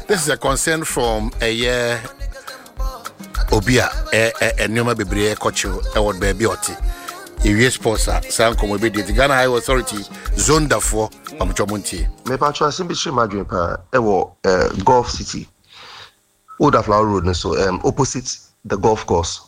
This is a concern from a year Obia a Numa Bebre Cocho, a word baby oti. If sponsor, Sanko will be the Ghana High Authority zone for Amchomunti. Me patro simply imagine pa Gulf City. Old Flower Road, so opposite the golf course.